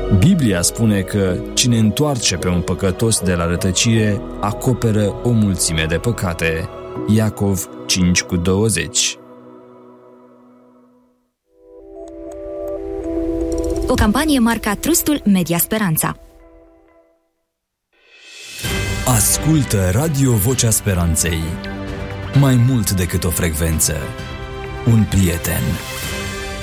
Biblia spune că cine întoarce pe un păcătos de la rătăcire acoperă o mulțime de păcate. Iacov 5:20. O campanie marca Trustul Media Speranța. Ascultă Radio Vocea Speranței. Mai mult decât o frecvență, un prieten.